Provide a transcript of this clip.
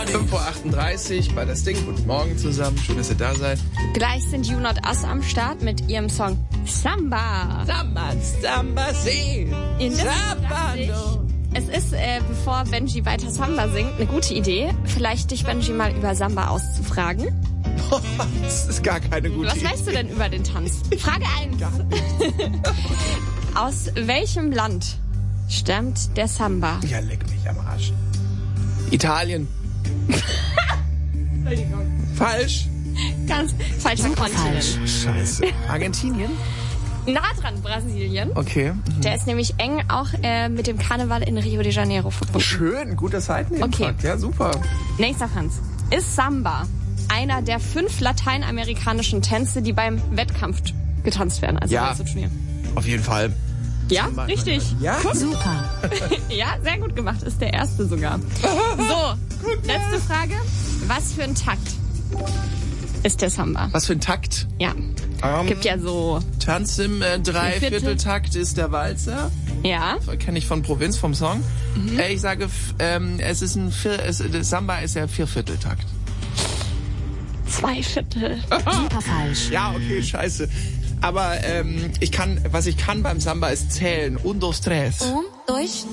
5:38 Uhr bei das Ding. Guten Morgen zusammen. Schön, dass ihr da seid. Gleich sind You Not Us am Start mit ihrem Song Samba. Samba, Samba, see. Samba, no. Es ist, bevor Benji weiter Samba singt, eine gute Idee, vielleicht dich, Benji, mal über Samba auszufragen. Das ist gar keine gute Idee. Was weißt du denn über den Tanz? Frage 1. Aus welchem Land stammt der Samba? Ja, leck mich am Arsch. Italien. Entschuldigung. Falsch. Ganz falscher Kontinent. Scheiße. Argentinien? Nah dran, Brasilien. Okay. Der ist nämlich eng auch mit dem Karneval in Rio de Janeiro verbunden. Schön, guter Seitenhieb. Okay. Ja, super. Nächster Franz. Ist Samba einer der 5 lateinamerikanischen Tänze, die beim Wettkampf getanzt werden? Also Ja. beim Turnier. Auf jeden Fall. Ja, richtig. Ja? Super. Ja, sehr gut gemacht. Ist der erste sogar. So, letzte Frage. Was für ein Takt ist der Samba? Was für ein Takt? Ja. Gibt ja so. Tanz im Dreivierteltakt ist der Walzer. Ja. Kenne ich von Provinz, vom Song. Ich sage, es ist Samba ist ja Viervierteltakt. 2/4. Super falsch. Ja, okay, scheiße. Aber was ich kann beim Samba ist zählen. 1, 2, 3. 1, 2,